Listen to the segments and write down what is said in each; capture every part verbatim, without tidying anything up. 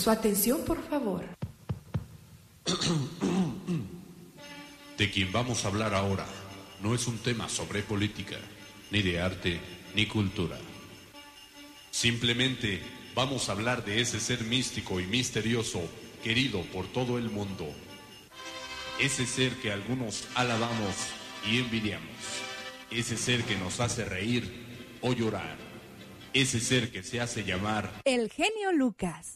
Su atención, por favor. De quien vamos a hablar ahora no es un tema sobre política, ni de arte, ni cultura. Simplemente vamos a hablar de ese ser místico y misterioso querido por todo el mundo. Ese ser que algunos alabamos y envidiamos. Ese ser que nos hace reír o llorar. Ese ser que se hace llamar el genio Lucas.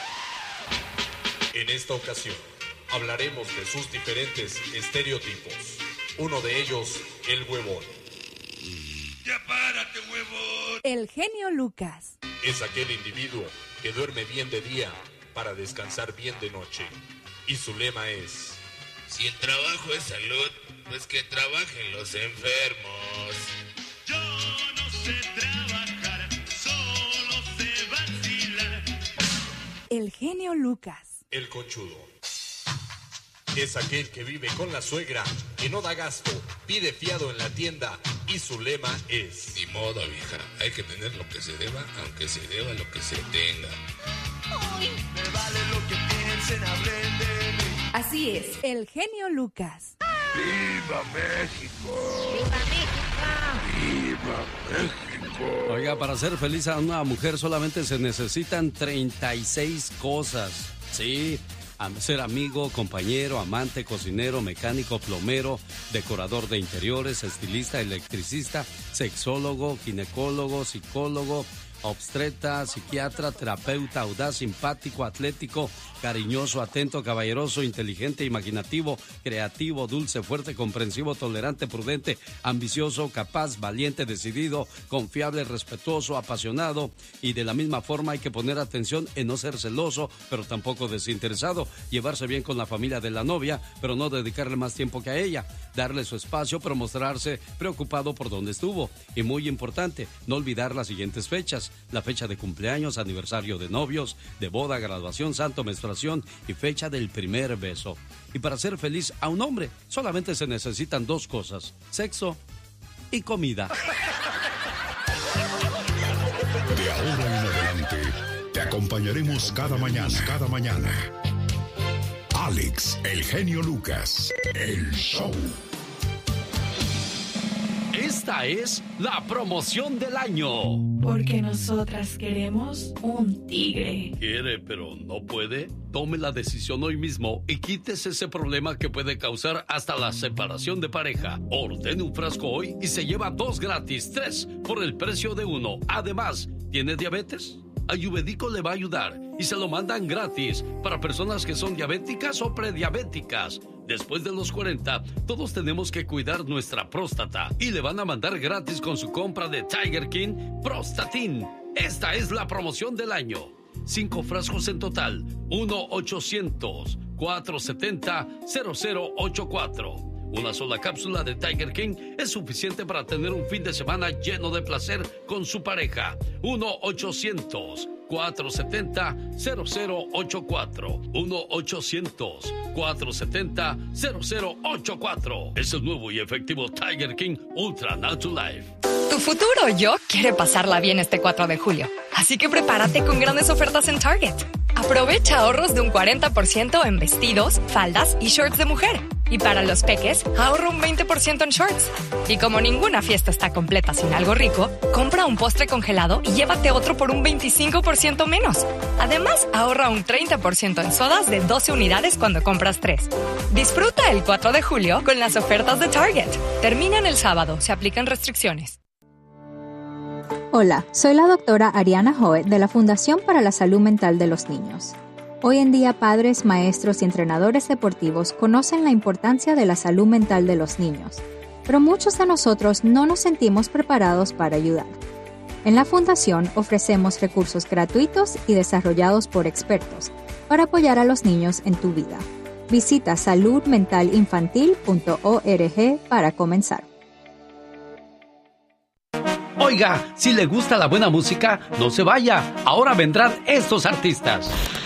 En esta ocasión hablaremos de sus diferentes estereotipos. Uno de ellos, el huevón. ¡Ya párate, huevón! El genio Lucas. Es aquel individuo que duerme bien de día para descansar bien de noche. Y su lema es: si el trabajo es salud, pues que trabajen los enfermos. Yo no sé trabajar, solo sé vacilar. El genio Lucas. El conchudo. Es aquel que vive con la suegra, que no da gasto, pide fiado en la tienda y su lema es: ni modo, vieja, hay que tener lo que se deba, aunque se deba lo que se tenga. Uy, me vale lo que piensen, hablen de mí. Así es, el genio Lucas. ¡Viva México! ¡Viva México! ¡Viva México! Oiga, para ser feliz a una mujer solamente se necesitan treinta y seis cosas. Sí, ser amigo, compañero, amante, cocinero, mecánico, plomero, decorador de interiores, estilista, electricista, sexólogo, ginecólogo, psicólogo, obstetra, psiquiatra, terapeuta, audaz, simpático, atlético, cariñoso, atento, caballeroso, inteligente, imaginativo, creativo, dulce, fuerte, comprensivo, tolerante, prudente, ambicioso, capaz, valiente, decidido, confiable, respetuoso, apasionado. Y de la misma forma hay que poner atención en no ser celoso, pero tampoco desinteresado, llevarse bien con la familia de la novia, pero no dedicarle más tiempo que a ella, darle su espacio, pero mostrarse preocupado por donde estuvo. Y muy importante, no olvidar las siguientes fechas: la fecha de cumpleaños, aniversario de novios, de boda, graduación, santo, menstruación y fecha del primer beso. Y para ser feliz a un hombre solamente se necesitan dos cosas: sexo y comida. De ahora en adelante te acompañaremos cada mañana, cada mañana. Alex, el genio Lucas, el show. Esta es la promoción del año. Porque nosotras queremos un tigre. ¿Quiere pero no puede? Tome la decisión hoy mismo y quítese ese problema que puede causar hasta la separación de pareja. Ordene un frasco hoy y se lleva dos gratis, tres por el precio de uno. Además, ¿tiene diabetes? Ayurvédico le va a ayudar y se lo mandan gratis para personas que son diabéticas o prediabéticas. Después de los cuarenta, todos tenemos que cuidar nuestra próstata y le van a mandar gratis con su compra de Tiger King Prostatin. Esta es la promoción del año. Cinco frascos en total. uno ochocientos, cuatrocientos setenta, cero cero ochenta y cuatro. Una sola cápsula de Tiger King es suficiente para tener un fin de semana lleno de placer con su pareja. uno ochocientos, cuatrocientos setenta, cero cero ochenta y cuatro. uno ochocientos, cuatrocientos setenta, cero cero ochenta y cuatro. Es el nuevo y efectivo Tiger King Ultra Natural Life. Tu futuro yo quiere pasarla bien este cuatro de julio. Así que prepárate con grandes ofertas en Target. Aprovecha ahorros de un cuarenta por ciento en vestidos, faldas y shorts de mujer. Y para los peques, ahorra un veinte por ciento en shorts. Y como ninguna fiesta está completa sin algo rico, compra un postre congelado y llévate otro por un veinticinco por ciento menos. Además, ahorra un treinta por ciento en sodas de doce unidades cuando compras tres. Disfruta el cuatro de julio con las ofertas de Target. Terminan el sábado, se aplican restricciones. Hola, soy la doctora Ariana Hoet de la Fundación para la Salud Mental de los Niños. Hoy en día, padres, maestros y entrenadores deportivos conocen la importancia de la salud mental de los niños, pero muchos de nosotros no nos sentimos preparados para ayudar. En la Fundación ofrecemos recursos gratuitos y desarrollados por expertos para apoyar a los niños en tu vida. Visita salud mental infantil punto org para comenzar. Oiga, si le gusta la buena música, no se vaya. Ahora vendrán estos artistas.